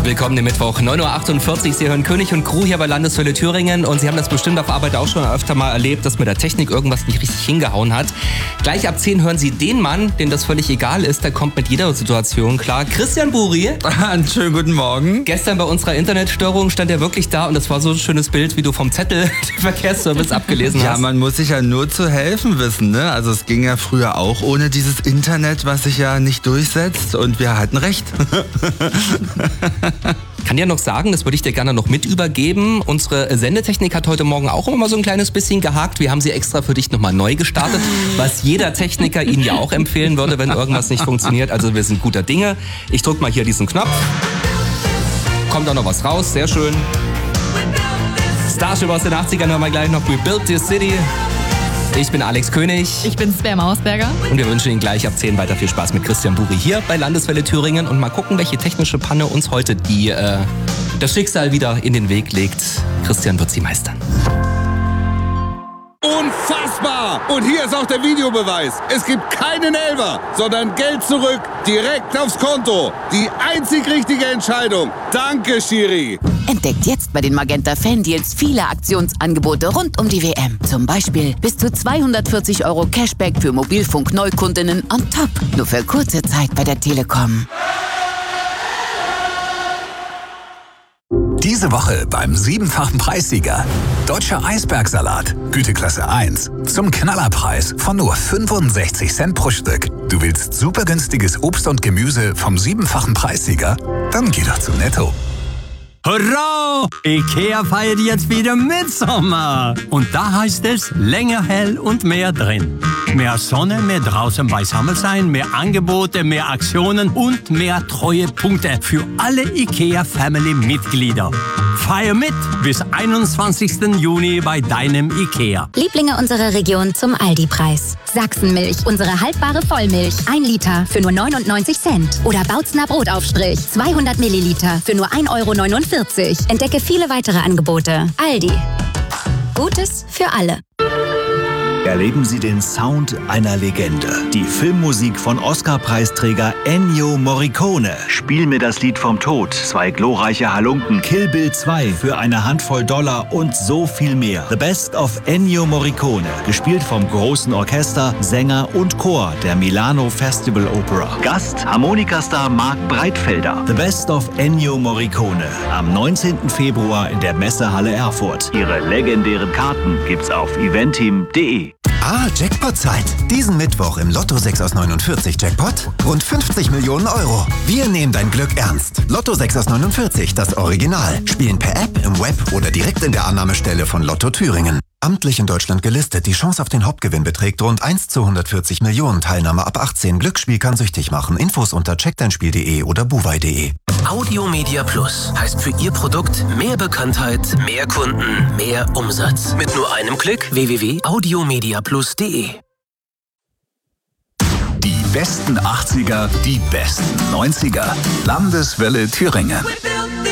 Willkommen im Mittwoch, 9.48 Uhr. Sie hören König und Crew hier bei Landeswelle Thüringen und Sie haben das bestimmt auf Arbeit auch schon öfter mal erlebt, dass mit der Technik irgendwas nicht richtig hingehauen hat. Gleich ab 10 hören Sie den Mann, dem das völlig egal ist, der kommt mit jeder Situation klar. Christian Buri. Einen schönen guten Morgen. Gestern bei unserer Internetstörung stand er wirklich da und das war so ein schönes Bild, wie du vom Zettel den Verkehrsservice abgelesen hast. Ja, man muss sich ja nur zu helfen wissen, ne? Also es ging ja früher auch ohne dieses Internet, was sich ja nicht durchsetzt und wir hatten recht. Kann dir noch sagen, das würde ich dir gerne noch mit übergeben. Unsere Sendetechnik hat heute Morgen auch immer mal so ein kleines bisschen gehakt. Wir haben sie extra für dich nochmal neu gestartet, was jeder Techniker Ihnen ja auch empfehlen würde, wenn irgendwas nicht funktioniert. Also wir sind guter Dinge. Ich drück mal hier diesen Knopf. Kommt auch noch was raus, sehr schön. Starship aus den 80ern hören wir gleich noch. We Built This City. Ich bin Alex König. Ich bin Svea Mausberger. Und wir wünschen Ihnen gleich ab 10 weiter viel Spaß mit Christian Buri hier bei Landeswelle Thüringen. Und mal gucken, welche technische Panne uns heute das Schicksal wieder in den Weg legt. Christian wird sie meistern. Unfassbar! Und hier ist auch der Videobeweis. Es gibt keinen Elfer, sondern Geld zurück, direkt aufs Konto. Die einzig richtige Entscheidung. Danke, Schiri. Entdeckt jetzt bei den Magenta Fan-Deals viele Aktionsangebote rund um die WM. Zum Beispiel bis zu 240 € Cashback für Mobilfunk-Neukundinnen on top. Nur für kurze Zeit bei der Telekom. Diese Woche beim 7-fachen Preissieger. Deutscher Eisbergsalat, Güteklasse 1. Zum Knallerpreis von nur 65 Cent pro Stück. Du willst super günstiges Obst und Gemüse vom 7-fachen Preissieger? Dann geh doch zu Netto. Hurra! IKEA feiert jetzt wieder Mitsommer. Und da heißt es länger hell und mehr drin. Mehr Sonne, mehr draußen beisammen sein, mehr Angebote, mehr Aktionen und mehr Treuepunkte für alle IKEA-Family-Mitglieder. Feier mit bis 21. Juni bei deinem IKEA. Lieblinge unserer Region zum Aldi-Preis. Sachsenmilch, unsere haltbare Vollmilch. 1 Liter für nur 99 Cent. Oder Bautzner Brotaufstrich, 200 Milliliter für nur 1,49 €. Entdecke viele weitere Angebote. Aldi. Gutes für alle. Erleben Sie den Sound einer Legende. Die Filmmusik von Oscar-Preisträger Ennio Morricone. Spiel mir das Lied vom Tod, 2 glorreiche Halunken, Kill Bill 2 für eine Handvoll $, und so viel mehr. The Best of Ennio Morricone. Gespielt vom großen Orchester, Sänger und Chor der Milano Festival Opera. Gast Harmonikastar Marc Breitfelder. The Best of Ennio Morricone. Am 19. Februar in der Messehalle Erfurt. Ihre legendären Karten gibt's auf eventim.de. Jackpot-Zeit. Diesen Mittwoch im Lotto 6 aus 49 Jackpot. Rund 50 Millionen €. Wir nehmen dein Glück ernst. Lotto 6 aus 49, das Original. Spielen per App, im Web oder direkt in der Annahmestelle von Lotto Thüringen. Amtlich in Deutschland gelistet. Die Chance auf den Hauptgewinn beträgt rund 1 zu 140 Millionen. Teilnahme ab 18. Glücksspiel kann süchtig machen. Infos unter checkdeinspiel.de oder buwei.de. Audio Media Plus heißt für Ihr Produkt mehr Bekanntheit, mehr Kunden, mehr Umsatz. Mit nur einem Klick www.audiomediaplus.de. Die besten 80er, die besten 90er. Landeswelle Thüringen.